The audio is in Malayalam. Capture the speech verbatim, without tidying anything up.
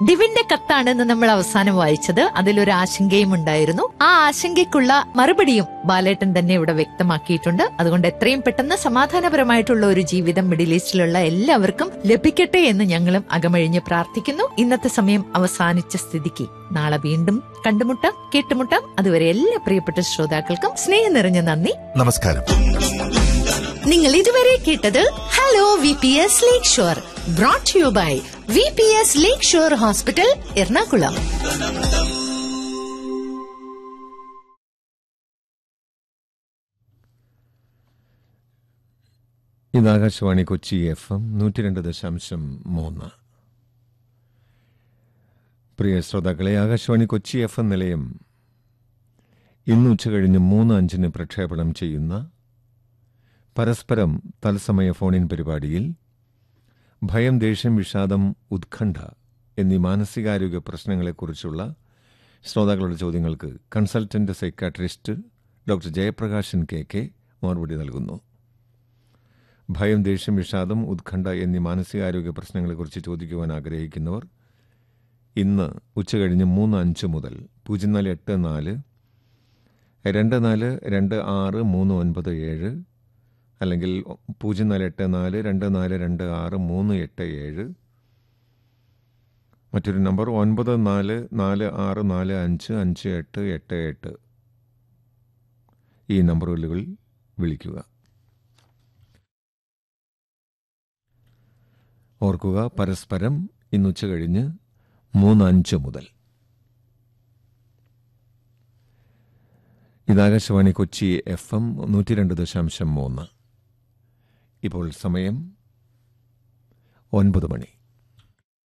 ഡിവിന്റെ കത്താണെന്ന് നമ്മൾ അവസാനം വായിച്ചത്. അതിലൊരു ആശങ്കയും ഉണ്ടായിരുന്നു. ആ ആശങ്കയ്ക്കുള്ള മറുപടിയും ബാലേട്ടൻ തന്നെ ഇവിടെ വ്യക്തമാക്കിയിട്ടുണ്ട്. അതുകൊണ്ട് എത്രയും പെട്ടെന്ന് സമാധാനപരമായിട്ടുള്ള ഒരു ജീവിതം മിഡിൽ ഈസ്റ്റിലുള്ള എല്ലാവർക്കും ലഭിക്കട്ടെ എന്ന് ഞങ്ങളും അകമഴിഞ്ഞ് പ്രാർത്ഥിക്കുന്നു. ഇന്നത്തെ സമയം അവസാനിച്ച സ്ഥിതിക്ക് നാളെ വീണ്ടും കണ്ടുമുട്ടാം, കേട്ടുമുട്ടാം. അതുവരെ എല്ലാ പ്രിയപ്പെട്ട ശ്രോതാക്കൾക്കും സ്നേഹം നിറഞ്ഞ നന്ദി, നമസ്കാരം. നിങ്ങൾ ഇതുവരെ കേട്ടത് hello V P S lake shore, brought you by V P S lake shore hospital, Ernakulam. ഇത് ആകാശവാണി കൊച്ചി എഫ് എം നൂറ്റി രണ്ട് ദശാംശം മൂന്ന്. പ്രിയ ശ്രോതാക്കളെ, ആകാശവാണി കൊച്ചി എഫ് എം നിലയം ഇന്ന് ഉച്ചകഴിഞ്ഞ് മൂന്ന് അഞ്ചിന് പ്രക്ഷേപണം ചെയ്യുന്ന പരസ്പരം തത്സമയ ഫോണിൻ പരിപാടിയിൽ ഭയം, ദേഷ്യം, വിഷാദം, ഉത്കണ്ഠ എന്നീ മാനസികാരോഗ്യ പ്രശ്നങ്ങളെക്കുറിച്ചുള്ള ശ്രോതാക്കളുടെ ചോദ്യങ്ങൾക്ക് consultant psychiatrist doctor Jayaprakashan K K മറുപടി നൽകുന്നു. ഭയം, ദേഷ്യം, വിഷാദം, ഉത്കണ്ഠ എന്നീ മാനസികാരോഗ്യ പ്രശ്നങ്ങളെക്കുറിച്ച് ചോദിക്കുവാൻ ആഗ്രഹിക്കുന്നവർ ഇന്ന് ഉച്ചകഴിഞ്ഞ് മൂന്ന് അഞ്ച് മുതൽ പൂജ്യം നാല് എട്ട് നാല് രണ്ട് നാല് രണ്ട് ആറ് മൂന്ന് ഒൻപത് ഏഴ് അല്ലെങ്കിൽ പൂജ്യം നാല് എട്ട് നാല് രണ്ട് നാല് രണ്ട് ആറ് മൂന്ന് എട്ട് ഏഴ്, മറ്റൊരു നമ്പർ ഒൻപത് നാല് നാല് ആറ് നാല് അഞ്ച് അഞ്ച് എട്ട് എട്ട് എട്ട്, ഈ നമ്പറുകളിൽ വിളിക്കുക. ഓർക്കുക, പരസ്പരം ഇന്നുച്ച കഴിഞ്ഞ് മൂന്ന് അഞ്ച് മുതൽ. ഇത് ആകാശവാണി കൊച്ചി എഫ് എം നൂറ്റി രണ്ട് ദശാംശം മൂന്ന്. ഇപ്പോൾ സമയം ഒൻപത് മണി.